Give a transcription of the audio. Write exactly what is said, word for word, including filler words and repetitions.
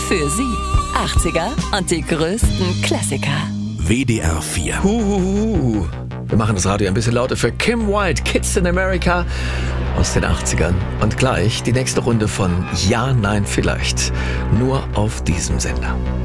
Für Sie. achtziger und die größten Klassiker. W D R vier. Huhuhu. Wir machen das Radio ein bisschen lauter für Kim Wilde, Kids in America aus den achtzigern. Und gleich die nächste Runde von Ja, Nein, Vielleicht. Nur auf diesem Sender.